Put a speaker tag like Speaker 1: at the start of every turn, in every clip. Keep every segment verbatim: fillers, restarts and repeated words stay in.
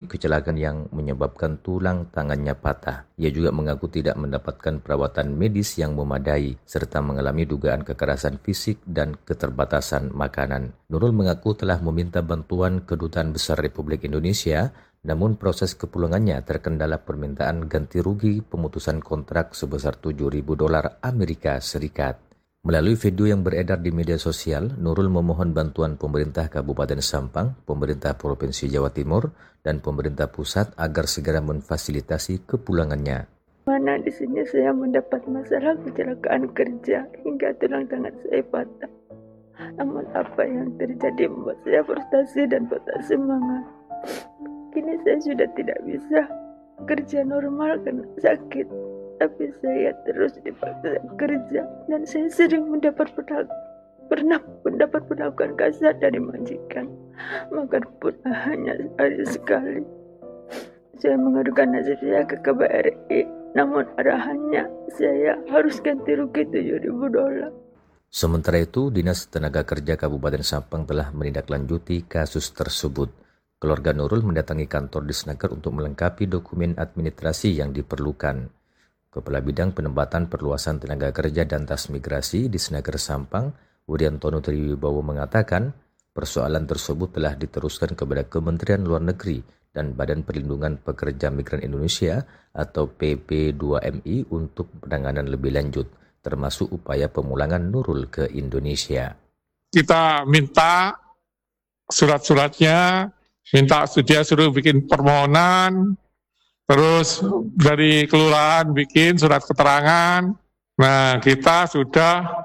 Speaker 1: kecelakaan yang menyebabkan tulang tangannya patah. Ia juga mengaku tidak mendapatkan perawatan medis yang memadai, serta mengalami dugaan kekerasan fisik dan keterbatasan makanan. Nurul mengaku telah meminta bantuan Kedutaan Besar Republik Indonesia, namun proses kepulangannya terkendala permintaan ganti rugi pemutusan kontrak sebesar tujuh ribu dolar Amerika Serikat. Melalui video yang beredar di media sosial, Nurul memohon bantuan pemerintah Kabupaten Sampang, pemerintah Provinsi Jawa Timur, dan pemerintah pusat agar segera memfasilitasi kepulangannya.
Speaker 2: Mana di sini saya mendapat masalah kecelakaan kerja hingga tulang tangan saya patah. Namun apa yang terjadi membuat saya frustasi dan patah semangat. Kini saya sudah tidak bisa kerja normal karena sakit. Tapi saya terus dipaksa kerja dan saya sering mendapat pernah mendapat perlakuan kasar dari majikan. Makan pun hanya sekali sekali. Saya mengadukan nasib saya ke K B R I, namun arahannya saya harus ganti rugi tujuh ribu dolar.
Speaker 1: Sementara itu, Dinas Tenaga Kerja Kabupaten Sampang telah menindaklanjuti kasus tersebut. Keluarga Nurul mendatangi kantor Disnaker untuk melengkapi dokumen administrasi yang diperlukan. Kepala Bidang Penempatan Perluasan Tenaga Kerja dan Transmigrasi Disnaker Sampang, Wuriantono Triwibowo mengatakan, persoalan tersebut telah diteruskan kepada Kementerian Luar Negeri dan Badan Perlindungan Pekerja Migran Indonesia atau P P dua M I untuk penanganan lebih lanjut, termasuk upaya pemulangan Nurul ke Indonesia.
Speaker 3: Kita minta surat-suratnya, minta dia suruh bikin permohonan, terus dari kelurahan bikin surat keterangan. Nah, kita sudah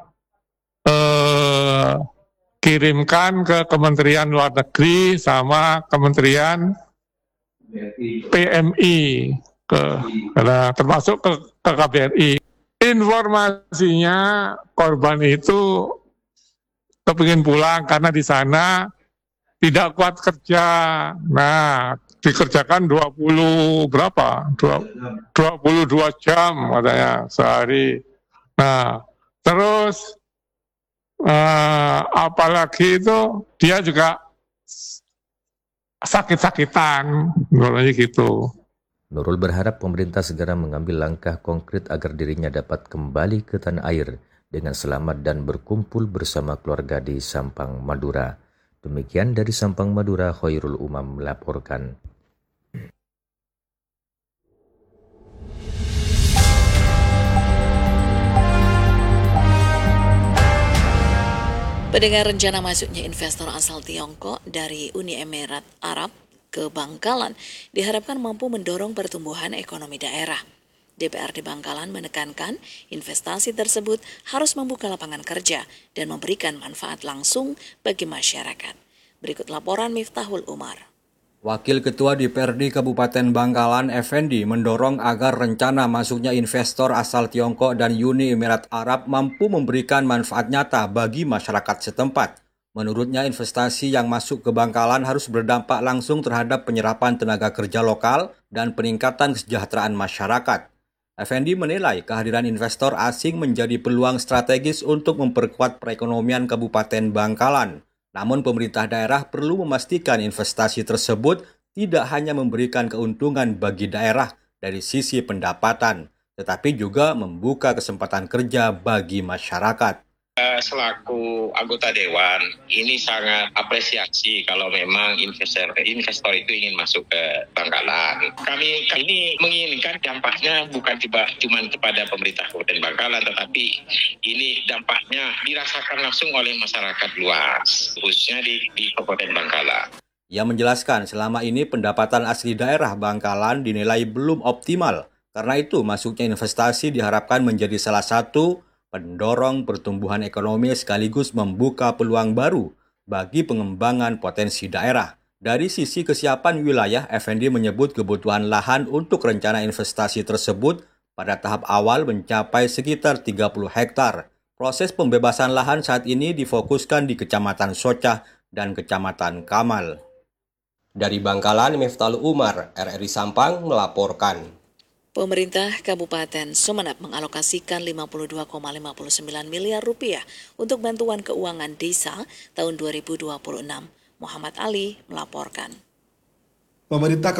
Speaker 3: eh, kirimkan ke Kementerian Luar Negeri sama Kementerian P M I, ke, nah, termasuk ke, ke K B R I. Informasinya korban itu kepingin pulang karena di sana tidak kuat kerja. Nah, dikerjakan dua puluh berapa? dua puluh dua jam katanya sehari. Nah, terus eh, apalagi itu dia juga sakit-sakitan, namanya gitu.
Speaker 1: Nurul berharap pemerintah segera mengambil langkah konkret agar dirinya dapat kembali ke tanah air dengan selamat dan berkumpul bersama keluarga di Sampang, Madura. Demikian dari Sampang, Madura, Khairul Umam melaporkan.
Speaker 4: Pendengar, rencana masuknya investor asal Tiongkok dari Uni Emirat Arab ke Bangkalan diharapkan mampu mendorong pertumbuhan ekonomi daerah. D P R D Bangkalan menekankan investasi tersebut harus membuka lapangan kerja dan memberikan manfaat langsung bagi masyarakat. Berikut laporan Miftahul Umar.
Speaker 5: Wakil Ketua D P R D Kabupaten Bangkalan, Effendi, mendorong agar rencana masuknya investor asal Tiongkok dan Uni Emirat Arab mampu memberikan manfaat nyata bagi masyarakat setempat. Menurutnya, investasi yang masuk ke Bangkalan harus berdampak langsung terhadap penyerapan tenaga kerja lokal dan peningkatan kesejahteraan masyarakat. Effendi menilai kehadiran investor asing menjadi peluang strategis untuk memperkuat perekonomian Kabupaten Bangkalan. Namun pemerintah daerah perlu memastikan investasi tersebut tidak hanya memberikan keuntungan bagi daerah dari sisi pendapatan, tetapi juga membuka kesempatan kerja bagi masyarakat.
Speaker 6: Selaku anggota Dewan, ini sangat apresiasi kalau memang investor investor itu ingin masuk ke Bangkalan. Kami ini menginginkan dampaknya bukan cuma kepada pemerintah Kabupaten Bangkalan, tetapi ini dampaknya dirasakan langsung oleh masyarakat luas, khususnya di, di Kabupaten Bangkalan.
Speaker 5: Ia menjelaskan selama ini pendapatan asli daerah Bangkalan dinilai belum optimal. Karena itu, masuknya investasi diharapkan menjadi salah satu pendorong pertumbuhan ekonomi sekaligus membuka peluang baru bagi pengembangan potensi daerah. Dari sisi kesiapan wilayah, Effendi menyebut kebutuhan lahan untuk rencana investasi tersebut pada tahap awal mencapai sekitar tiga puluh hektar. Proses pembebasan lahan saat ini difokuskan di Kecamatan Socah dan Kecamatan Kamal. Dari Bangkalan, Miftahul Umar, R R I Sampang melaporkan.
Speaker 4: Pemerintah Kabupaten Sumeneb mengalokasikan lima puluh dua koma lima sembilan miliar rupiah untuk bantuan keuangan desa tahun dua ribu dua puluh enam. Muhammad Ali melaporkan.
Speaker 7: Pemerintah